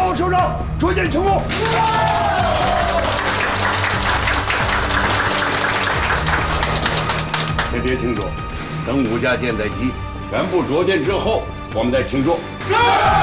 报告首长，捉奸成功。 先别庆祝，等5架舰载机全部着舰之后，我们再庆祝。